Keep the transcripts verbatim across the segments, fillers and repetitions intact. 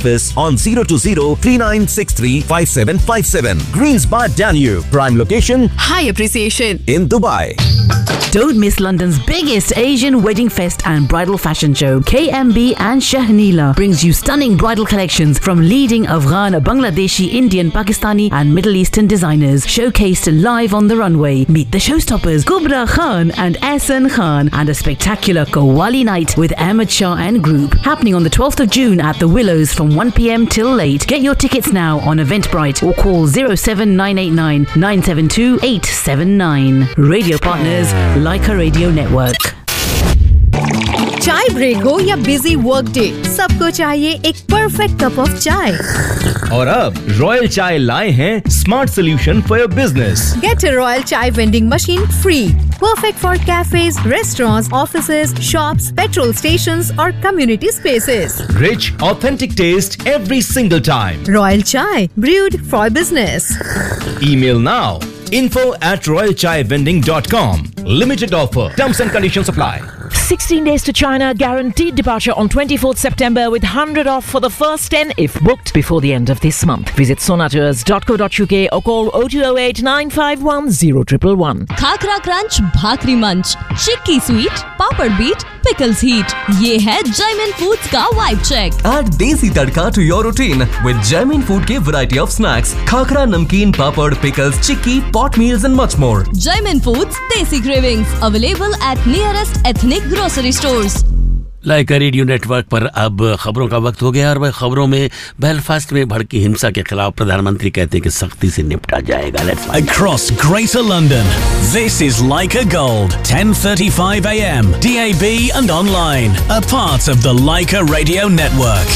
office on zero two zero three nine six three five seven five seven. Greens by Danube. Prime location. High appreciation. In Dubai. Don't miss London's biggest Asian wedding fest and bridal fashion show. K M B and Shahnila brings you stunning bridal collections from leading Afghan, Bangladeshi, Indian, Pakistani and Middle Eastern designers showcased live on the runway. Meet the showstoppers Kubra Khan and Ehsan Khan and a spectacular Qawwali night with Ahmed Shah and group happening on the twelfth of June at the Willows from one p.m. till late. Get your tickets now on Eventbrite or call zero seven nine eight nine nine seven two eight seven nine. Radio partners Leica Radio Network. चाय break हो या busy work day, सबको चाहिए एक perfect cup of चाय। और अब royal चाय लाए हैं smart solution for your business. Get a Royal Chai vending machine free. Perfect for cafes, restaurants, offices, shops, petrol stations or community spaces. Rich, authentic taste every single time. Royal Chai, brewed for business. Email now. info at royal chai vending dot com. Limited offer. Terms and conditions apply. sixteen days to China, guaranteed departure on twenty-fourth September with one hundred off for the first ten if booked before the end of this month. Visit sonatours dot co dot uk or call oh two oh eight nine five one oh one one one. Khakhra crunch, भाकरी मंच, चिक्की sweet, पापड़ beat, pickles heat. ये है Jaymin foods का vibe check. Add देसी तड़का to your routine with Jaimin Food के variety of snacks, khakhra, नमकीन, पापड़, pickles, chikki, pot meals and much more. Jaimin Foods Desi Cravings available at nearest ethnic grocery stores. Lyca radio network पर अब खबरों का वक्त हो गया और वह खबरों में बेलफास्ट में भड़की हिंसा के खिलाफ प्रधानमंत्री कहते हैं कि सख्ती से निपटा जाएगा। Across Greater London, this is Leica Gold, ten thirty-five a m, D A B and online, a part of the Leica Radio Network.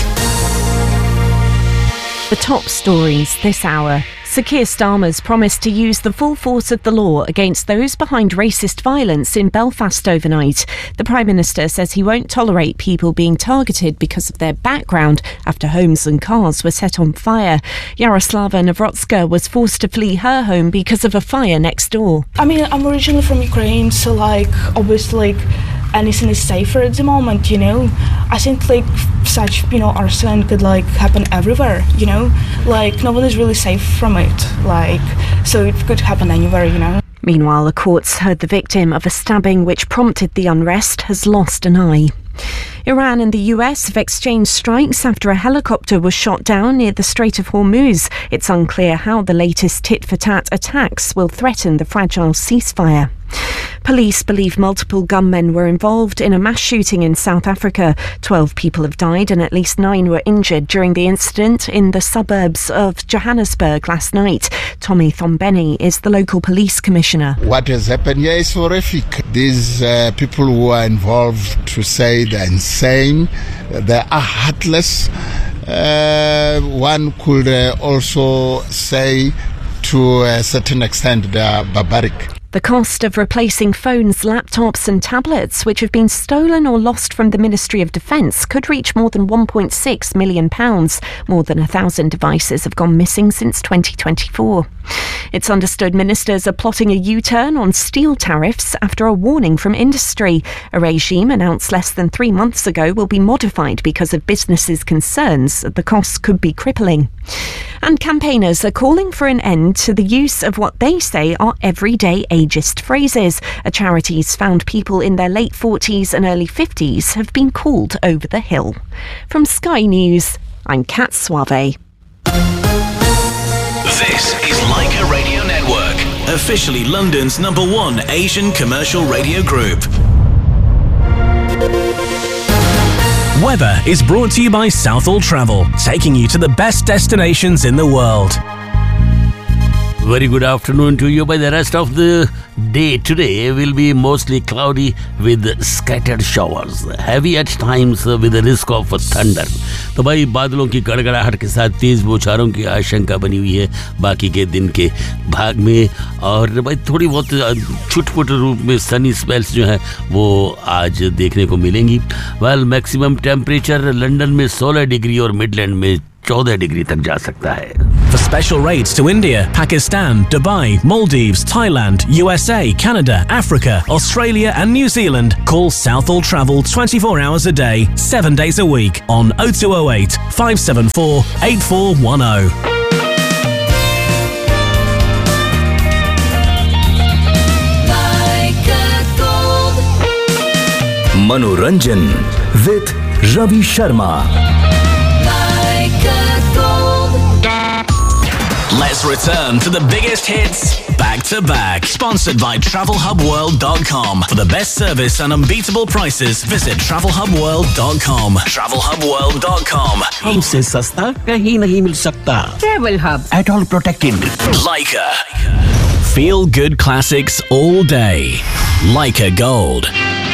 The top stories this hour. Sir Keir Starmer's promised to use the full force of the law against those behind racist violence in Belfast overnight. The Prime Minister says he won't tolerate people being targeted because of their background after homes and cars were set on fire. Yaroslava Navrotska was forced to flee her home because of a fire next door. I mean, I'm originally from Ukraine, so like, obviously, like, anything is safer at the moment, you know. I think like such, you know, arson could like happen everywhere, you know. Like no one is really safe from it, like so it could happen anywhere, you know. Meanwhile, the courts heard the victim of a stabbing which prompted the unrest has lost an eye. Iran and the U S have exchanged strikes after a helicopter was shot down near the Strait of Hormuz. It's unclear how the latest tit-for-tat attacks will threaten the fragile ceasefire. Police believe multiple gunmen were involved in a mass shooting in South Africa. Twelve people have died and at least nine were injured during the incident in the suburbs of Johannesburg last night. Tommy Thombeni is the local police commissioner. What has happened here is horrific. These uh, people who are involved, to say they're insane, they are heartless. Uh, one could uh, also say to a certain extent they are barbaric. The cost of replacing phones, laptops and tablets which have been stolen or lost from the Ministry of Defence could reach more than one point six million pounds. More than a thousand devices have gone missing since twenty twenty-four. It's understood ministers are plotting a U-turn on steel tariffs after a warning from industry. A regime announced less than three months ago will be modified because of businesses' concerns that the costs could be crippling. And campaigners are calling for an end to the use of what they say are everyday ageist phrases. A charity's found people in their late forties and early fifties have been called over the hill. From Sky News, I'm Kat Suave. This is Leica Radio Network, officially London's number one Asian commercial radio group. Weather is brought to you by Southall Travel, taking you to the best destinations in the world. Very good afternoon to you. By the rest of the day today will be mostly cloudy with scattered showers, heavy at times with the risk of thunder. तो भाई बादलों की गड़गड़ाहट के साथ तेज बौछारों की आशंका बनी हुई है बाकी के दिन के भाग में, और भाई थोड़ी बहुत छुटपुट रूप में सनी स्पेल्स जो है वो आज देखने को मिलेंगी. वेल मैक्सिमम टेम्परेचर लंदन में सोलह डिग्री और मिडलैंड में चौदह डिग्री तक जा सकता है. special rates to India, Pakistan, Dubai, Maldives, Thailand, U S A, Canada, Africa, Australia and New Zealand. Call Southall Travel twenty-four hours a day, seven days a week on oh two oh eight, five seven four, eight four one oh. Manoranjan with Ravi Sharma. Let's return to the biggest hits back to back. Sponsored by travel hub world dot com. For the best service and unbeatable prices, visit travel hub world dot com. travel hub world dot com. हमसे सस्ता कहीं नहीं मिल सकता. Travel Hub. At all protected. Leica. Feel good classics all day. Leica Gold.